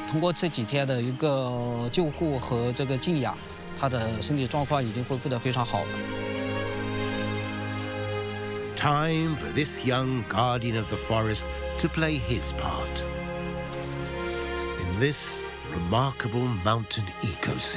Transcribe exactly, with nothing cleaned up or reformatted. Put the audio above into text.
通过这几天的一个救护和这个静养，他的身体状况已经恢复得非常好了。 Time for this young guardian of the forest to play his part in this remarkable mountain ecosystem.